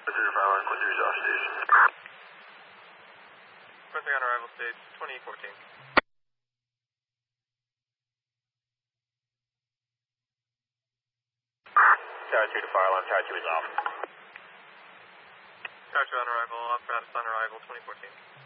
Quincy off station. Quincy on arrival stage 2014. Tower 2 to fire alarm, Tower 2 is off. Tower 2 on arrival, apparatus on arrival 2014.